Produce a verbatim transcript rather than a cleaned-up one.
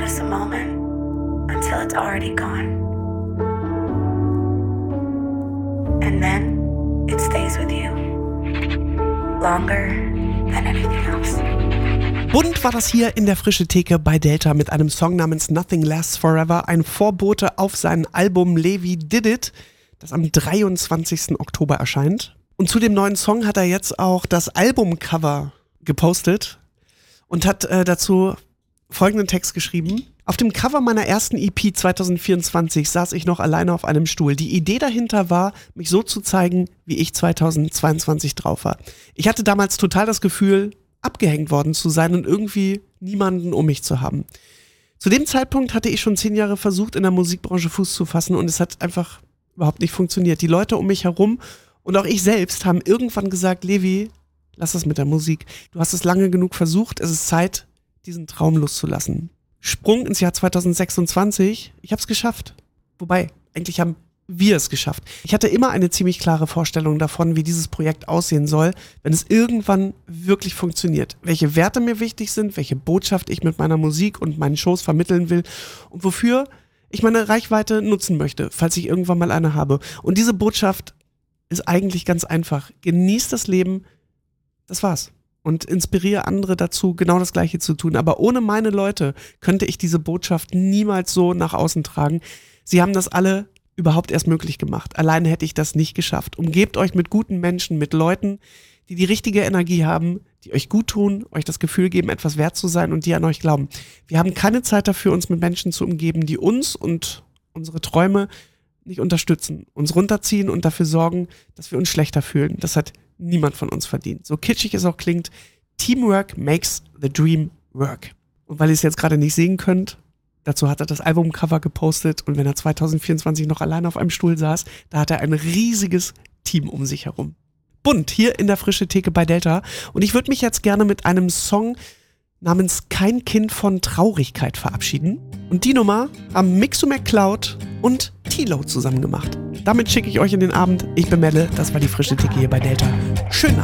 notice a moment until it's already gone. And then it stays with you longer than anything else. Bunt war das hier in der Frische Theke bei Delta mit einem Song namens Nothing Lasts Forever, ein Vorbote auf sein Album Levi Did It, das am dreiundzwanzigsten Oktober erscheint. Und zu dem neuen Song hat er jetzt auch das Albumcover gepostet und hat äh, dazu folgenden Text geschrieben. Auf dem Cover meiner ersten E P zwanzig vierundzwanzig saß ich noch alleine auf einem Stuhl. Die Idee dahinter war, mich so zu zeigen, wie ich zweitausendzweiundzwanzig drauf war. Ich hatte damals total das Gefühl, abgehängt worden zu sein und irgendwie niemanden um mich zu haben. Zu dem Zeitpunkt hatte ich schon zehn Jahre versucht, in der Musikbranche Fuß zu fassen und es hat einfach überhaupt nicht funktioniert. Die Leute um mich herum und auch ich selbst haben irgendwann gesagt, Levi, lass das mit der Musik. Du hast es lange genug versucht, es ist Zeit, diesen Traum loszulassen. Sprung ins Jahr zweitausendsechsundzwanzig, ich habe es geschafft. Wobei, eigentlich haben wir es geschafft. Ich hatte immer eine ziemlich klare Vorstellung davon, wie dieses Projekt aussehen soll, wenn es irgendwann wirklich funktioniert. Welche Werte mir wichtig sind, welche Botschaft ich mit meiner Musik und meinen Shows vermitteln will und wofür ich meine Reichweite nutzen möchte, falls ich irgendwann mal eine habe. Und diese Botschaft ist eigentlich ganz einfach. Genieß das Leben, das war's. Und inspiriere andere dazu, genau das Gleiche zu tun. Aber ohne meine Leute könnte ich diese Botschaft niemals so nach außen tragen. Sie haben das alle überhaupt erst möglich gemacht. Alleine hätte ich das nicht geschafft. Umgebt euch mit guten Menschen, mit Leuten, die die richtige Energie haben, die euch gut tun, euch das Gefühl geben, etwas wert zu sein und die an euch glauben. Wir haben keine Zeit dafür, uns mit Menschen zu umgeben, die uns und unsere Träume nicht unterstützen, uns runterziehen und dafür sorgen, dass wir uns schlechter fühlen. Das hat niemand von uns verdient. So kitschig es auch klingt, Teamwork makes the dream work. Und weil ihr es jetzt gerade nicht sehen könnt, dazu hat er das Albumcover gepostet und wenn er zwanzig vierundzwanzig noch alleine auf einem Stuhl saß, da hat er ein riesiges Team um sich herum. Bunt, hier in der Frische Theke bei Delta. Und ich würde mich jetzt gerne mit einem Song namens Kein Kind von Traurigkeit verabschieden. Und die Nummer haben Mixo McCloud und T-Lo zusammen gemacht. Damit schicke ich euch in den Abend. Ich bin Melle, das war die Frische Theke hier bei Delta. Schönen Abend.